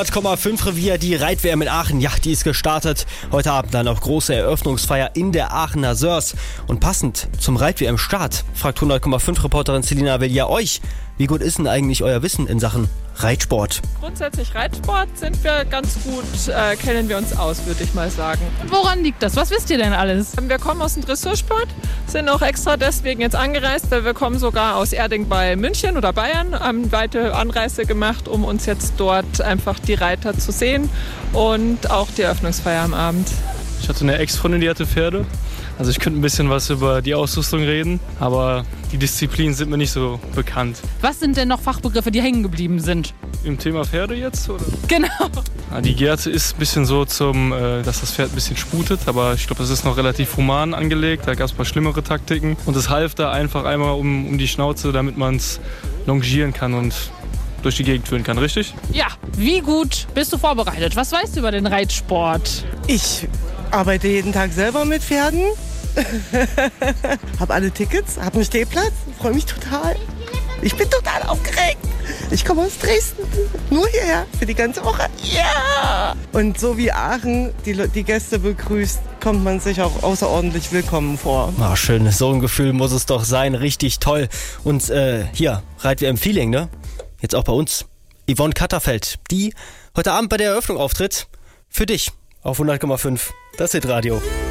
100,5 Revier, die Reit-WM in Aachen, ja, die ist gestartet. Heute Abend dann auch große Eröffnungsfeier in der Aachener Sörs. Und passend zum Reit-WM-Start fragt 100,5 Reporterin Selina Velia euch, wie gut ist denn eigentlich euer Wissen in Sachen Reitsport? Grundsätzlich Reitsport sind wir ganz gut, kennen wir uns aus, würde ich mal sagen. Woran liegt das? Was wisst ihr denn alles? Wir kommen aus dem Dressursport, sind auch extra deswegen jetzt angereist, weil wir kommen sogar aus Erding bei München oder Bayern, haben weite Anreise gemacht, um uns jetzt dort einfach die Reiter zu sehen und auch die Eröffnungsfeier am Abend. Ich hatte eine Ex-Freundin, die hatte Pferde. Also ich könnte ein bisschen was über die Ausrüstung reden, aber die Disziplinen sind mir nicht so bekannt. Was sind denn noch Fachbegriffe, die hängen geblieben sind? Im Thema Pferde jetzt, oder? Genau. Ja, die Gerte ist ein bisschen so dass das Pferd ein bisschen sputet, aber ich glaube, das ist noch relativ human angelegt. Da gab es ein paar schlimmere Taktiken und es half da einfach einmal um die Schnauze, damit man es longieren kann und durch die Gegend führen kann, richtig? Ja, wie gut bist du vorbereitet? Was weißt du über den Reitsport? Ich arbeite jeden Tag selber mit Pferden. Hab alle Tickets, hab einen Stehplatz, freue mich total. Ich bin total aufgeregt. Ich komme aus Dresden, nur hierher für die ganze Woche. Ja! Und so wie Aachen die Gäste begrüßt, kommt man sich auch außerordentlich willkommen vor. Ah, schön, so ein Gefühl muss es doch sein, richtig toll. Und hier, Reit-WM-Feeling, ne? Jetzt auch bei uns. Yvonne Katterfeld, die heute Abend bei der Eröffnung auftritt. Für dich auf 100,5, das Hitradio.